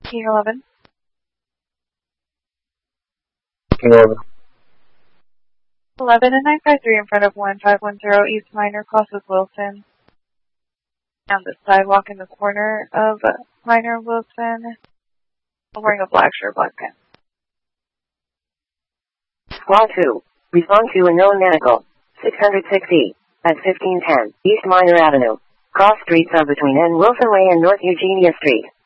King 11. King 11. 11 and 953 in front of 1510 East Minor, crosses Wilson. Down the sidewalk in the corner of Minor Wilson. Wearing a black shirt, black pants. Squad 2. Respond to a known medical. 660. At 1510 East Minor Avenue. Cross streets are between N. Wilson Way and North Eugenia Street.